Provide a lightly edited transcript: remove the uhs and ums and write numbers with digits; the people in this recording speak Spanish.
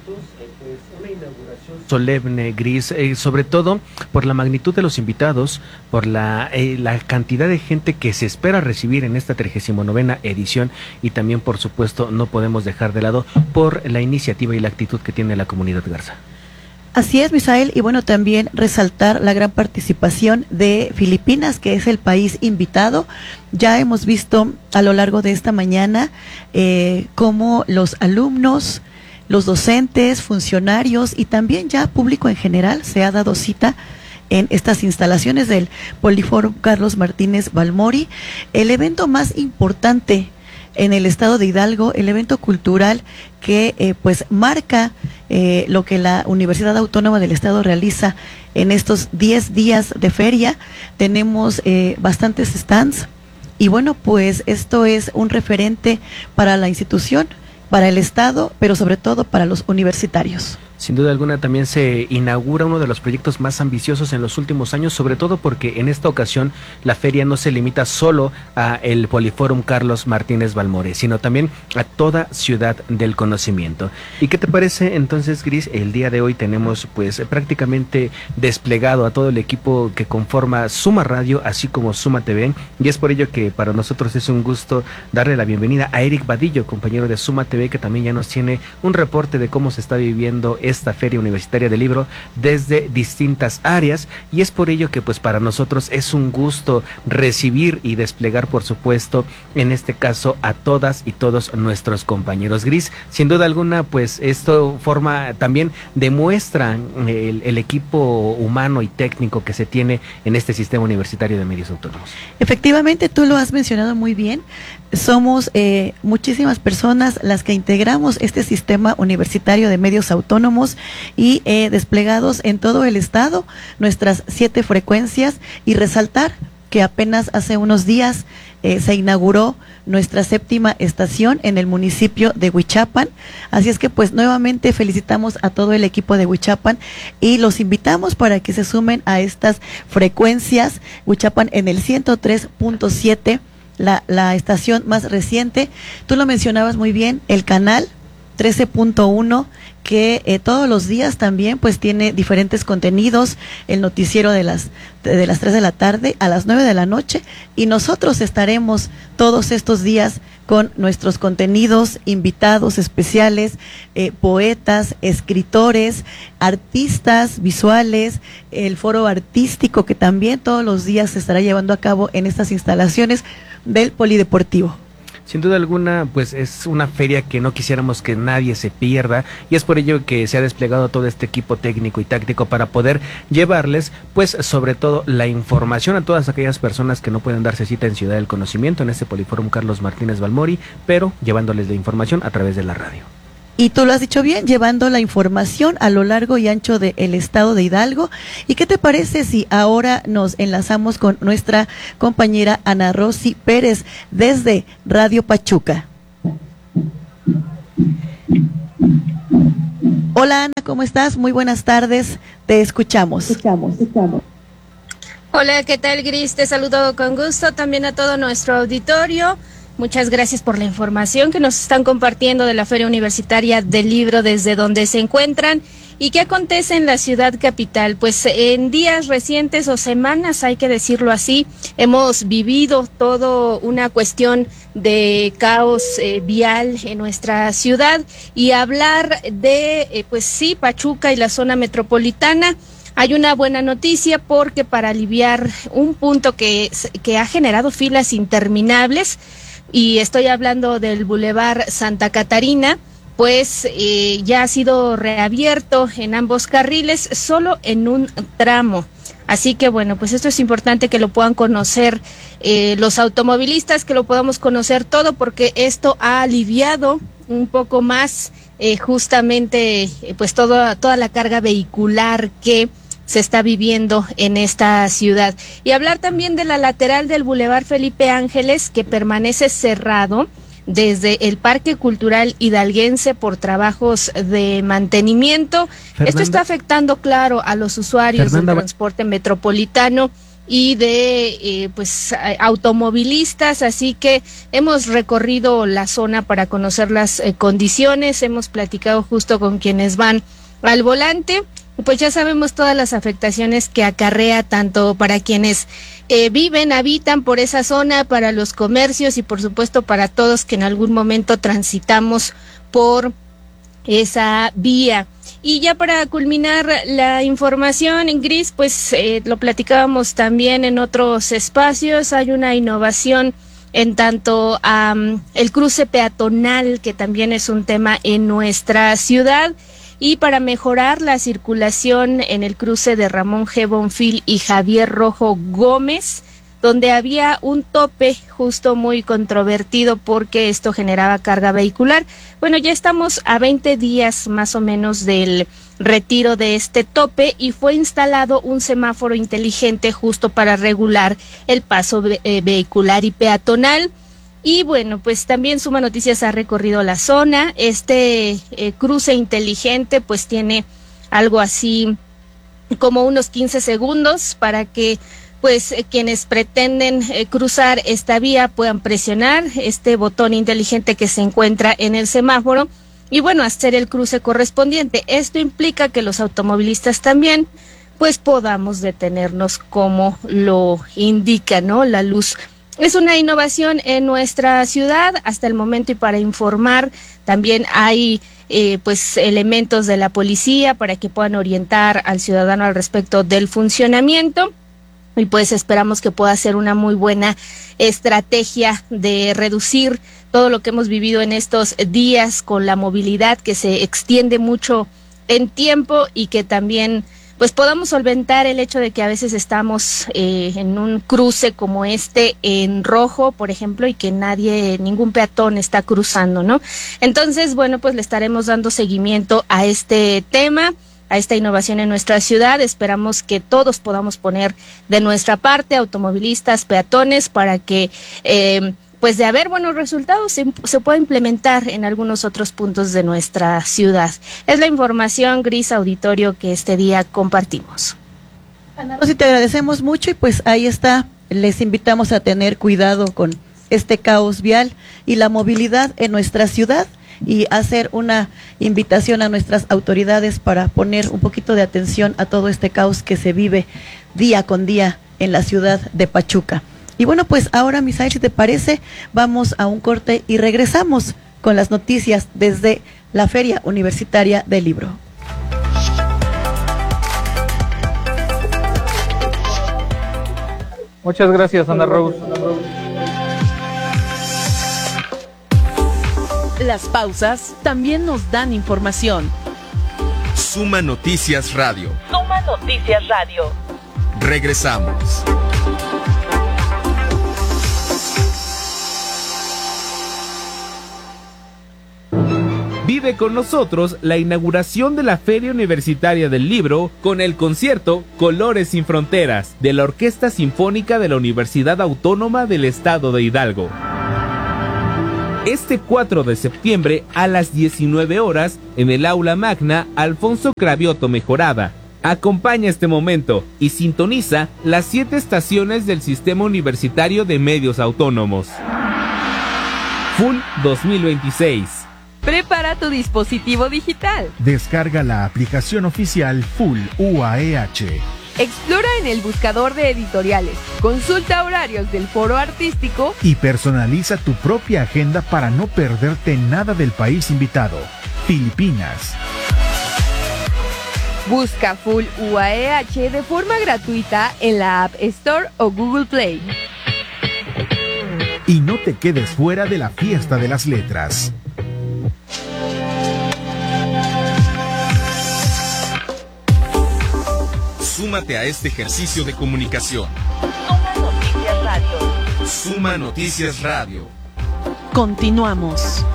pues una inauguración solemne, Gris, sobre todo por la magnitud de los invitados, por la cantidad de gente que se espera recibir en esta 39ª edición, y también, por supuesto, no podemos dejar de lado por la iniciativa y la actitud que tiene la comunidad Garza. Así es, Misael, y bueno, también resaltar la gran participación de Filipinas, que es el país invitado. Ya hemos visto a lo largo de esta mañana cómo los alumnos, los docentes, funcionarios y también ya público en general se ha dado cita en estas instalaciones del Poliforum Carlos Martínez Balmori, el evento más importante en el estado de Hidalgo, el evento cultural que pues marca lo que la Universidad Autónoma del Estado realiza en estos 10 días de feria. Tenemos bastantes stands y bueno, pues esto es un referente para la institución, para el Estado, pero sobre todo para los universitarios. Sin duda alguna también se inaugura uno de los proyectos más ambiciosos en los últimos años, sobre todo porque en esta ocasión la feria no se limita solo a el Poliforum Carlos Martínez Balmori, sino también a toda ciudad del conocimiento. ¿Y qué te parece entonces, Gris? El día de hoy tenemos pues prácticamente desplegado a todo el equipo que conforma Suma Radio, así como Suma TV, y es por ello que para nosotros es un gusto darle la bienvenida a Eric Vadillo, compañero de Suma TV, que también ya nos tiene un reporte de cómo se está viviendo esta Feria Universitaria del Libro desde distintas áreas, y es por ello que pues para nosotros es un gusto recibir y desplegar, por supuesto, en este caso a todas y todos nuestros compañeros. Gris, sin duda alguna, pues esto forma también, demuestra el equipo humano y técnico que se tiene en este sistema universitario de medios autónomos. Efectivamente, tú lo has mencionado muy bien. Somos muchísimas personas las que integramos este sistema universitario de medios autónomos y desplegados en todo el estado, nuestras 7 frecuencias, y resaltar que apenas hace unos días se inauguró nuestra 7ª estación en el municipio de Huichapan. Así es que pues nuevamente felicitamos a todo el equipo de Huichapan y los invitamos para que se sumen a estas frecuencias. Huichapan en el 103.7, la estación más reciente. Tú lo mencionabas muy bien, el canal 13.1, que todos los días también pues tiene diferentes contenidos, el noticiero de las 3 de la tarde a las 9 de la noche, y nosotros estaremos todos estos días con nuestros contenidos, invitados especiales, poetas, escritores, artistas visuales, el foro artístico que también todos los días se estará llevando a cabo en estas instalaciones del Polideportivo. Sin duda alguna, pues es una feria que no quisiéramos que nadie se pierda, y es por ello que se ha desplegado todo este equipo técnico y táctico para poder llevarles, pues sobre todo, la información a todas aquellas personas que no pueden darse cita en Ciudad del Conocimiento, en este Poliforum Carlos Martínez Balmori, pero llevándoles la información a través de la radio. Y tú lo has dicho bien, llevando la información a lo largo y ancho del estado de Hidalgo. ¿Y qué te parece si ahora nos enlazamos con nuestra compañera Ana Rosy Pérez desde Radio Pachuca? Hola Ana, ¿cómo estás? Muy buenas tardes, te escuchamos. Hola, ¿qué tal, Gris? Te saludo con gusto, también a todo nuestro auditorio. Muchas gracias por la información que nos están compartiendo de la Feria Universitaria del Libro desde donde se encuentran. ¿Y qué acontece en la ciudad capital? Pues en días recientes o semanas, hay que decirlo así, hemos vivido todo una cuestión de caos vial en nuestra ciudad, y hablar de, pues sí, Pachuca y la zona metropolitana. Hay una buena noticia, porque para aliviar un punto que ha generado filas interminables, y estoy hablando del Boulevard Santa Catarina, pues ya ha sido reabierto en ambos carriles, solo en un tramo. Así que bueno, pues esto es importante que lo puedan conocer los automovilistas, que lo podamos conocer todo, porque esto ha aliviado un poco más justamente pues toda la carga vehicular que se está viviendo en esta ciudad. Y hablar también de la lateral del Boulevard Felipe Ángeles, que permanece cerrado desde el Parque Cultural Hidalguense por trabajos de mantenimiento. Fernanda, esto está afectando, claro, a los usuarios del transporte metropolitano, y de automovilistas, así que hemos recorrido la zona para conocer las condiciones, hemos platicado justo con quienes van al volante, pues ya sabemos todas las afectaciones que acarrea tanto para quienes habitan por esa zona, para los comercios y por supuesto para todos que en algún momento transitamos por esa vía. Y ya para culminar la información, en Gris, pues lo platicábamos también en otros espacios, hay una innovación en tanto a el cruce peatonal, que también es un tema en nuestra ciudad, y para mejorar la circulación en el cruce de Ramón G. Bonfil y Javier Rojo Gómez, donde había un tope justo muy controvertido porque esto generaba carga vehicular. Bueno, ya estamos a 20 días más o menos del retiro de este tope y fue instalado un semáforo inteligente justo para regular el paso vehicular y peatonal. Y bueno, pues también Suma Noticias ha recorrido la zona. Este cruce inteligente pues tiene algo así como unos 15 segundos para que pues quienes pretenden cruzar esta vía puedan presionar este botón inteligente que se encuentra en el semáforo y bueno, hacer el cruce correspondiente. Esto implica que los automovilistas también pues podamos detenernos como lo indica, ¿no?, la luz. Es una innovación en nuestra ciudad hasta el momento, y para informar también hay pues elementos de la policía para que puedan orientar al ciudadano al respecto del funcionamiento. Y pues esperamos que pueda ser una muy buena estrategia de reducir todo lo que hemos vivido en estos días con la movilidad que se extiende mucho en tiempo, y que también pues podamos solventar el hecho de que a veces estamos en un cruce como este en rojo, por ejemplo, y que ningún peatón está cruzando, ¿no? Entonces, bueno, pues le estaremos dando seguimiento a este tema, a esta innovación en nuestra ciudad. Esperamos que todos podamos poner de nuestra parte, automovilistas, peatones, para que pues de haber buenos resultados se pueda implementar en algunos otros puntos de nuestra ciudad. Es la información, Gris, auditorio, que este día compartimos. Ana Rosy, te agradecemos mucho y pues ahí está, les invitamos a tener cuidado con este caos vial y la movilidad en nuestra ciudad, y hacer una invitación a nuestras autoridades para poner un poquito de atención a todo este caos que se vive día con día en la ciudad de Pachuca. Y bueno, pues ahora, Misael, si te parece, vamos a un corte y regresamos con las noticias desde la Feria Universitaria del Libro. Muchas gracias, Ana Rose. Las pausas también nos dan información. Suma Noticias Radio. Suma Noticias Radio. Regresamos. Vive con nosotros la inauguración de la Feria Universitaria del Libro con el concierto Colores sin Fronteras de la Orquesta Sinfónica de la Universidad Autónoma del Estado de Hidalgo. Este 4 de septiembre a las 19 horas en el Aula Magna Alfonso Cravioto Mejorada. Acompaña este momento y sintoniza las 7 estaciones del Sistema Universitario de Medios Autónomos. FUL 2026. Prepara tu dispositivo digital. Descarga la aplicación oficial FUL UAEH. Explora en el buscador de editoriales, consulta horarios del foro artístico y personaliza tu propia agenda para no perderte nada del país invitado, Filipinas. Busca FUL UAEH de forma gratuita en la App Store o Google Play. Y no te quedes fuera de la fiesta de las letras. Súmate a este ejercicio de comunicación. Suma Noticias Radio. Suma Noticias Radio. Continuamos.